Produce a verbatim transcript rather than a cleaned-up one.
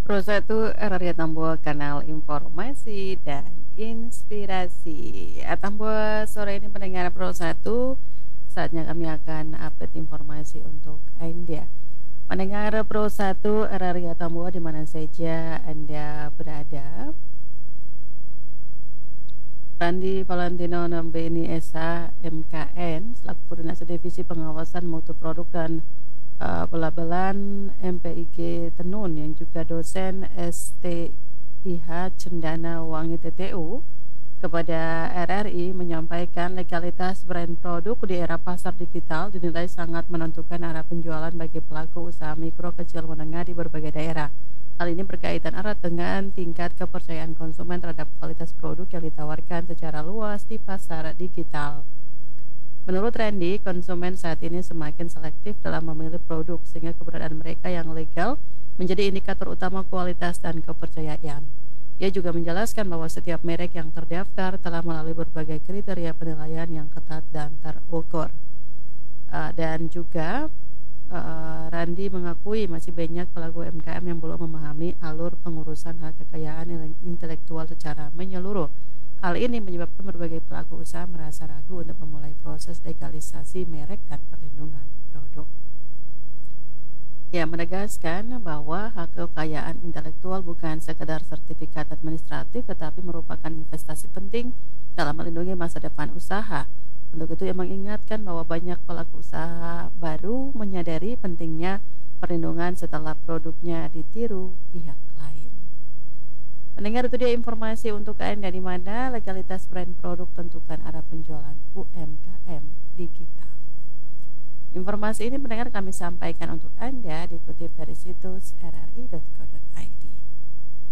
Rosa itu Raria Tambua, kanal informasi dan inspirasi. Tambua sore ini pendengar Pro satu, saatnya kami akan update informasi untuk Anda. Pendengar Pro satu Raria Tambua di mana saja Anda berada. Randi Valentino Nambeni Esa M K N selaku Koordinasi Divisi Pengawasan Mutu Produk dan uh, Pelabelan M P I G Tenun yang juga dosen S T I H Cendana Wangi T T U kepada R R I menyampaikan legalitas brand produk di era pasar digital dinilai sangat menentukan arah penjualan bagi pelaku usaha mikro kecil menengah di berbagai daerah. Hal ini berkaitan erat dengan tingkat kepercayaan konsumen terhadap kualitas produk yang ditawarkan secara luas di pasar digital. Menurut Randy, konsumen saat ini semakin selektif dalam memilih produk sehingga keberadaan mereka yang legal menjadi indikator utama kualitas dan kepercayaan. Ia juga menjelaskan bahwa setiap merek yang terdaftar telah melalui berbagai kriteria penilaian yang ketat dan terukur. Uh, dan juga uh, Randi mengakui masih banyak pelaku U M K M yang belum memahami alur pengurusan hak kekayaan intelektual secara menyeluruh. Hal ini menyebabkan berbagai pelaku usaha merasa ragu untuk memulai proses legalisasi merek dan perlindungan produk. Ia menegaskan bahwa hak kekayaan intelektual bukan sekedar sertifikat administratif tetapi merupakan investasi penting dalam melindungi masa depan usaha. Untuk itu ia mengingatkan bahwa banyak pelaku usaha baru menyadari pentingnya perlindungan setelah produknya ditiru pihak lain. Mendengar itu dia informasi untuk Anda di mana legalitas brand produk tentukan arah penjualan U M K M digital. Informasi ini mendengar kami sampaikan untuk Anda dikutip dari situs r r i dot com.